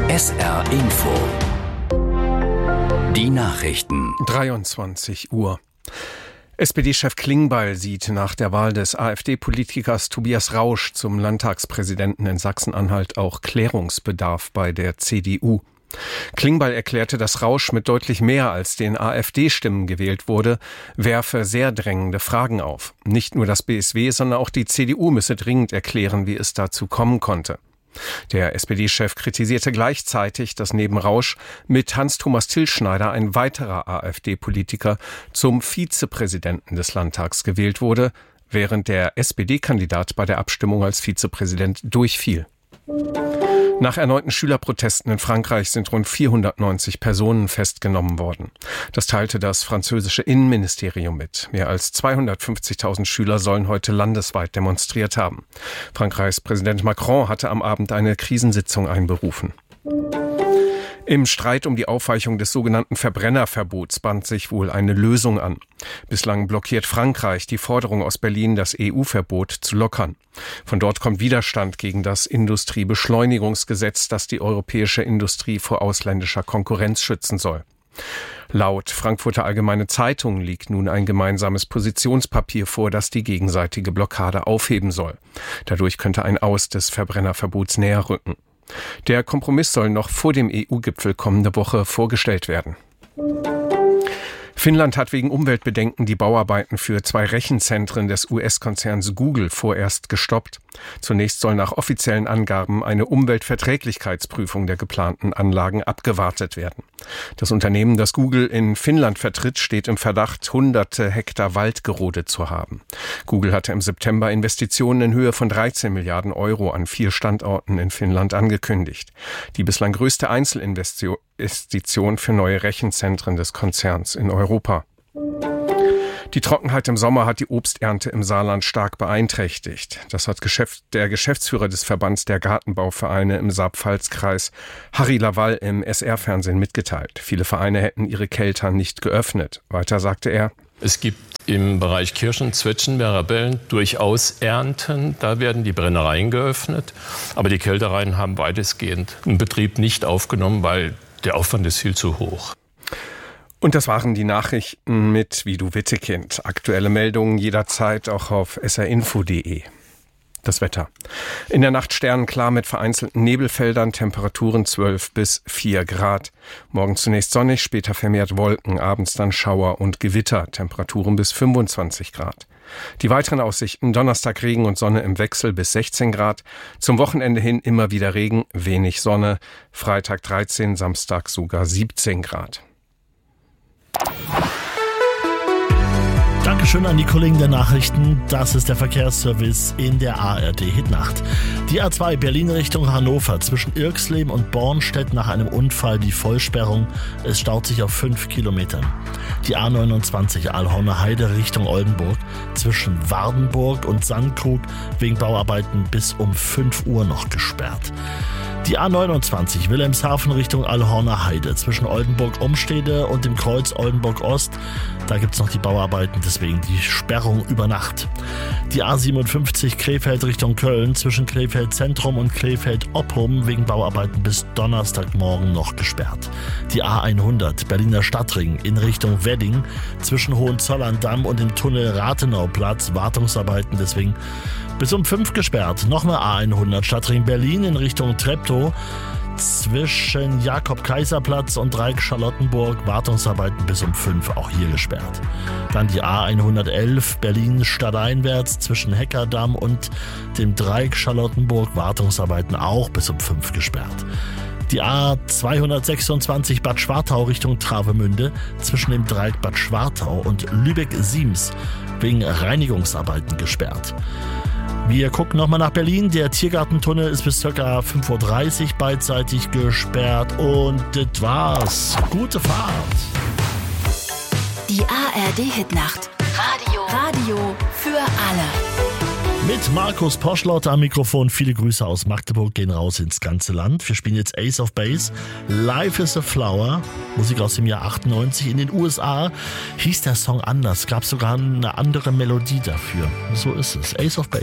SR Info. Die Nachrichten. 23 Uhr. SPD-Chef Klingbeil sieht nach der Wahl des AfD-Politikers Tobias Rausch zum Landtagspräsidenten in Sachsen-Anhalt auch Klärungsbedarf bei der CDU. Klingbeil erklärte, dass Rausch mit deutlich mehr als den AfD-Stimmen gewählt wurde, werfe sehr drängende Fragen auf. Nicht nur das BSW, sondern auch die CDU müsse dringend erklären, wie es dazu kommen konnte. Der SPD-Chef kritisierte gleichzeitig, dass neben Rausch mit Hans-Thomas Tillschneider ein weiterer AfD-Politiker zum Vizepräsidenten des Landtags gewählt wurde, während der SPD-Kandidat bei der Abstimmung als Vizepräsident durchfiel. Nach erneuten Schülerprotesten in Frankreich sind rund 490 Personen festgenommen worden. Das teilte das französische Innenministerium mit. Mehr als 250.000 Schüler sollen heute landesweit demonstriert haben. Frankreichs Präsident Macron hatte am Abend eine Krisensitzung einberufen. Im Streit um die Aufweichung des sogenannten Verbrennerverbots bahnt sich wohl eine Lösung an. Bislang blockiert Frankreich die Forderung aus Berlin, das EU-Verbot zu lockern. Von dort kommt Widerstand gegen das Industriebeschleunigungsgesetz, das die europäische Industrie vor ausländischer Konkurrenz schützen soll. Laut Frankfurter Allgemeine Zeitung liegt nun ein gemeinsames Positionspapier vor, das die gegenseitige Blockade aufheben soll. Dadurch könnte ein Aus des Verbrennerverbots näher rücken. Der Kompromiss soll noch vor dem EU-Gipfel kommende Woche vorgestellt werden. Finnland hat wegen Umweltbedenken die Bauarbeiten für 2 Rechenzentren des US-Konzerns Google vorerst gestoppt. Zunächst soll nach offiziellen Angaben eine Umweltverträglichkeitsprüfung der geplanten Anlagen abgewartet werden. Das Unternehmen, das Google in Finnland vertritt, steht im Verdacht, hunderte Hektar Wald gerodet zu haben. Google hatte im September Investitionen in Höhe von 13 Milliarden Euro an 4 Standorten in Finnland angekündigt. Die bislang größte Einzelinvestition für neue Rechenzentren des Konzerns in Europa. Die Trockenheit im Sommer hat die Obsternte im Saarland stark beeinträchtigt. Das hat der Geschäftsführer des Verbands der Gartenbauvereine im Saar-Pfalz-Kreis, Harry Lawall, im SR-Fernsehen mitgeteilt. Viele Vereine hätten ihre Keltern nicht geöffnet. Weiter sagte er: Es gibt im Bereich Kirschen, Zwetschgen, Mirabellen durchaus Ernten. Da werden die Brennereien geöffnet. Aber die Kältereien haben weitestgehend den Betrieb nicht aufgenommen, weil der Aufwand ist viel zu hoch. Und das waren die Nachrichten mit Vidu Wittekind. Aktuelle Meldungen jederzeit auch auf srinfo.de. Das Wetter. In der Nacht sternenklar mit vereinzelten Nebelfeldern, Temperaturen 12 bis 4 Grad. Morgen zunächst sonnig, später vermehrt Wolken, abends dann Schauer und Gewitter, Temperaturen bis 25 Grad. Die weiteren Aussichten: Donnerstag Regen und Sonne im Wechsel bis 16 Grad. Zum Wochenende hin immer wieder Regen, wenig Sonne. Freitag 13, Samstag sogar 17 Grad. Dankeschön an die Kollegen der Nachrichten. Das ist der Verkehrsservice in der ARD Hitnacht. Die A2 Berlin Richtung Hannover zwischen Irxleben und Bornstedt nach einem Unfall die Vollsperrung. Es staut sich auf 5 Kilometern. Die A29 Alhorner Heide Richtung Oldenburg zwischen Wardenburg und Sandkrug wegen Bauarbeiten bis um 5 Uhr noch gesperrt. Die A29 Wilhelmshaven Richtung Alhorner Heide zwischen Oldenburg-Umstede und dem Kreuz Oldenburg-Ost. Da gibt's noch die Bauarbeiten, deswegen die Sperrung über Nacht. Die A57 Krefeld Richtung Köln zwischen Krefeld Zentrum und Krefeld Oppum wegen Bauarbeiten bis Donnerstagmorgen noch gesperrt. Die A100 Berliner Stadtring in Richtung Wedding zwischen Hohenzollern-Damm und dem Tunnel Rathenauplatz Wartungsarbeiten, deswegen bis um 5 gesperrt. Nochmal A100 Stadtring Berlin in Richtung Treptow zwischen Jakob-Kaiser-Platz und Dreieck-Charlottenburg. Wartungsarbeiten bis um 5, auch hier gesperrt. Dann die A111 Berlin stadteinwärts zwischen Heckerdamm und dem Dreieck-Charlottenburg. Wartungsarbeiten auch bis um 5 gesperrt. Die A226 Bad Schwartau Richtung Travemünde zwischen dem Dreieck Bad Schwartau und Lübeck-Siems wegen Reinigungsarbeiten gesperrt. Wir gucken nochmal nach Berlin. Der Tiergartentunnel ist bis ca. 5.30 Uhr beidseitig gesperrt. Und das war's. Gute Fahrt. Die ARD-Hitnacht. Radio für alle. Mit Markus Poschlauter am Mikrofon. Viele Grüße aus Magdeburg gehen raus ins ganze Land. Wir spielen jetzt Ace of Base. Life is a Flower. Musik aus dem Jahr 98. In den USA hieß der Song anders. Gab sogar eine andere Melodie dafür. So ist es. Ace of Base.